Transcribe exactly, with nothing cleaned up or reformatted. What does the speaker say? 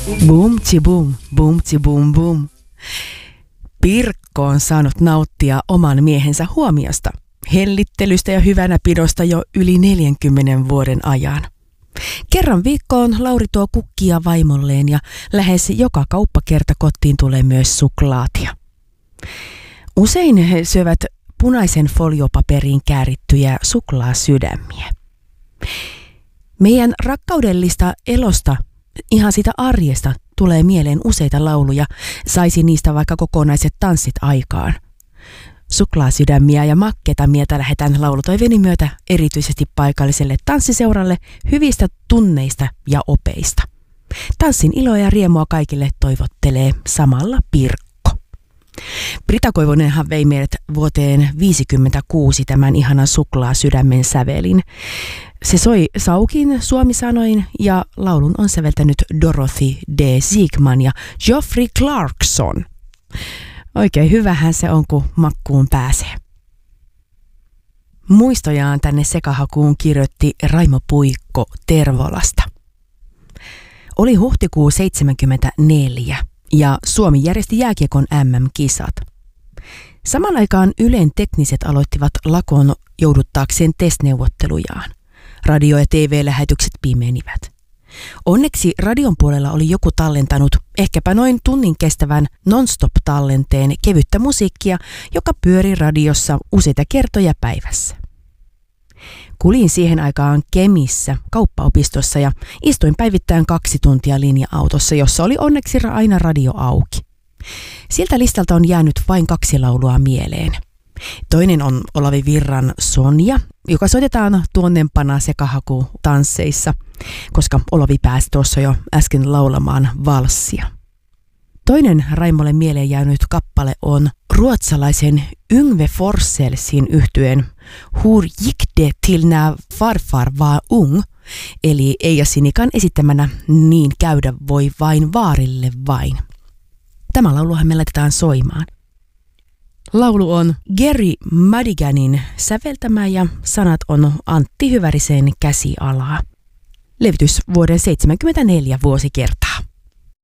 Boom tsi boom, boom tsi boom boom. Pirkko on saanut nauttia oman miehensä huomiosta, hellittelystä ja hyvänäpidosta jo yli neljänkymmenen vuoden ajan. Kerran viikkoon Lauri tuo kukkia vaimolleen ja lähes joka kauppakerta kotiin tulee myös suklaatia. Usein he syövät punaisen foliopaperiin käärittyjä suklaasydämiä. Meidän rakkaudellista elosta, ihan sitä arjesta, tulee mieleen useita lauluja, saisi niistä vaikka kokonaiset tanssit aikaan. Suklaasydämiä ja makketamietä lähetän laulutoiveeni myötä erityisesti paikalliselle tanssiseuralle hyvistä tunneista ja opeista. Tanssin iloa ja riemua kaikille toivottelee samalla Pirkko. Brita Koivunenhan vei meidät vuoteen viisikymmentäkuusi tämän ihanan suklaasydämen sävelin. Se soi Saukin suomisanoin ja laulun on säveltänyt Dorothy D. Siegman ja Geoffrey Clarkson. Oikein hyvähän se on, kun makkuun pääsee. Muistojaan tänne sekahakuun kirjoitti Raimo Puikko Tervolasta. Oli huhtikuu seitsemänkymmentäneljä ja Suomi järjesti jääkiekon M M-kisat. Samaan aikaan Ylen tekniset aloittivat lakon jouduttaakseen testneuvottelujaan. Radio- ja T V-lähetykset pimenivät. Onneksi radion puolella oli joku tallentanut ehkäpä noin tunnin kestävän non-stop-tallenteen kevyttä musiikkia, joka pyöri radiossa useita kertoja päivässä. Kuljin siihen aikaan Kemissä, kauppaopistossa ja istuin päivittäin kaksi tuntia linja-autossa, jossa oli onneksi aina radio auki. Siltä listalta on jäänyt vain kaksi laulua mieleen. Toinen on Olavi Virran Sonja, joka soitetaan tuonnempana sekahaku-tansseissa, koska Olavi pääsi tuossa jo äsken laulamaan valssia. Toinen Raimolle mieleen jäänyt kappale on ruotsalaisen Yngve Forsellsin yhtyeen Hur gick det till när farfar var ung, eli Eija Sinikan esittämänä Niin käydä voi vain vaarille vain. Tämä lauluhan me laitetaan soimaan. Laulu on Gary Madiganin säveltämä ja sanat on Antti Hyvärisen käsialaa. Levitys vuoden seitsemänkymmentäneljä vuosikertaa.